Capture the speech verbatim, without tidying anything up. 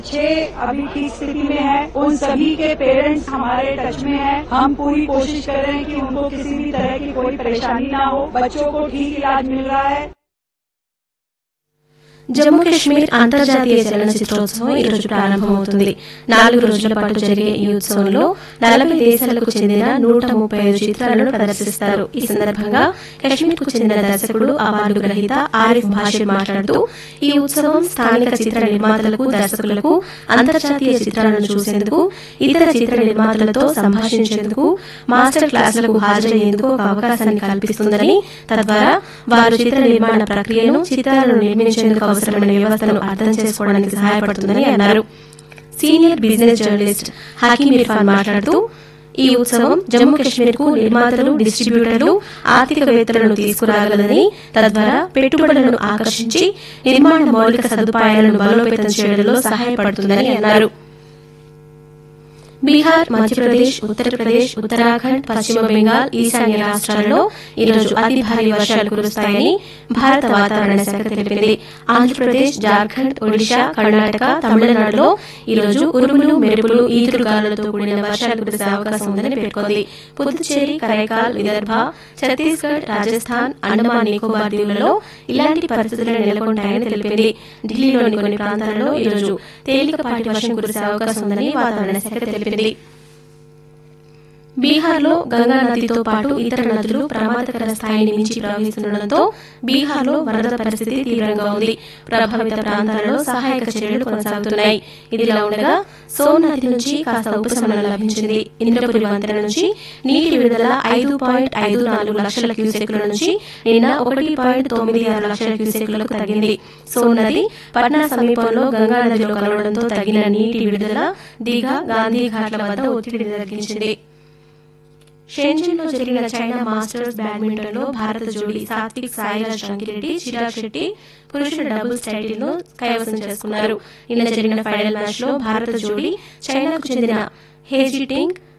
छह अभी ठीक स्थिति में है, उन सभी के पेरेंट्स हमारे टच में हैं। हम पूरी कोशिश कर रहे हैं कि उनको किसी भी तरह की कोई परेशानी ना हो, बच्चों को ठीक इलाज मिल रहा है। జమ్మూ కశ్మీర్ అంతర్జాతీయ చలనచిత్రోత్సవం ఈ రోజు ప్రారంభమవుతుంది. నాలుగు రోజుల పాటు జరిగే ఈ ఉత్సవంలో నలభై దేశాలకు చెందిన నూట ముప్పై ఐదు చిత్రాలను ప్రదర్శిస్తారు. ఈ సందర్భంగా కశ్మీర్ కు చెందిన దర్శకుడు అవార్డు గ్రహీత ఆరిఫ్ భాషిర్ మాట్లాడుతూ ఈ ఉత్సవం స్థానిక చిత్ర నిర్మాతలకు, దర్శకులకు అంతర్జాతీయ చిత్రాలను చూసేందుకు, ఇతర చిత్ర నిర్మాతలతో సంభాషించేందుకు, మాస్టర్ క్లాసులకు హాజరయ్యేందుకు ఒక అవకాశాన్ని కల్పిస్తుందని, తద్వారా వారు చిత్ర నిర్మాణ ప్రక్రియను, చిత్రాలను నిర్మించేందుకు అవసరమైన వ్యవస్థను అర్థం చేసుకోవడానికి సహాయపడుతుందని అన్నారు. Senior business journalist Hakim Irfan మాట్లాడుతూ ఈ ఉత్సవం జమ్మూ కశ్మీర్ కు నిర్మాతలు, డిస్ట్రిబ్యూటర్లు, ఆర్థికవేత్తలను తీసుకురాగలదని, తద్వారా పెట్టుబడులను ఆకర్షించి నిర్మాణ మౌలిక సదుపాయాలను బలోపేతం చేయడంలో సహాయపడుతుందని అన్నారు. బీహార్, మధ్యప్రదేశ్, ఉత్తరప్రదేశ్, ఉత్తరాఖండ్, పశ్చిమ బెంగాల్, ఈశాన్య రాష్ట్రాలలో ఈరోజు అతి భారీ వర్షాలు కురుస్తాయని భారత వాతావరణ శాఖ తెలిపింది. ఆంధ్రప్రదేశ్, జార్ఖండ్, ఒడిశా, కర్ణాటక, తమిళనాడులో ఈరోజు ఉరుములు, మెరుపులు, ఈదురుగాలులతో కూడిన వర్షాలు కురిసే అవకాశం ఉందని పేర్కొంది. పుదుచ్చేరి, కరైకాల్, విదర్భ, ఛత్తీస్గఢ్, రాజస్థాన్, అండమాన్ నికోబార్ దీవులలో ఇలాంటి పరిస్థితులు నెలకొంటాయని తెలిపింది. ఢిల్లీలోని కొన్ని ప్రాంతాలలో ఈరోజు తేలికపాటి వర్షం కురిసే అవకాశం ఉందని వాతావరణ శాఖ తెలిపింది. బీహార్లో గంగా నదితో పాటు ఇతర నదులు ప్రమాదకర స్థాయిని మించి ప్రవహిస్తుండటంతో బీహార్లో వరద పరిస్థితి తీవ్రంగా ఉంది. ప్రభావిత ప్రాంతాలలో సహాయక చర్యలు కొనసాగుతున్నాయి. ఇదిలా ఉండగా సోన్ నది నుంచి కాస్త ఉపశమనం లభించింది. ఇంద్రపురి వంతెన నుంచి నీటి విడుదల ఐదు పాయింట్ ఐదు నాలుగు లక్షల క్యూసెక్కుల నుంచి నిన్న ఒకటి పాయింట్ తొమ్మిది ఆరు లక్షల క్యూసెక్కులకు తగ్గింది. సోన్ నది పట్నా సమీపంలో గంగా నదిలో కలవడంతో తగిన నీటి విడుదల దిఘా, గాంధీ ఘాట్ల వద్ద ఒత్తిడిని తగ్గించింది. షెంజన్లో జరిగిన చైనా మాస్టర్స్ బ్యాడ్మింటన్ లో భారత జోడీ సాత్విక్ సాయిరాజ్ రంకిరెడ్డి, చిరాగ్ శెట్టి పురుషుల డబుల్స్ టైటిల్ ను కైవసం చేసుకున్నారు. నిన్న జరిగిన ఫైనల్ మ్యాచ్ లో భారత జోడీ చైనాకు చెందిన హేజీ టింగ్,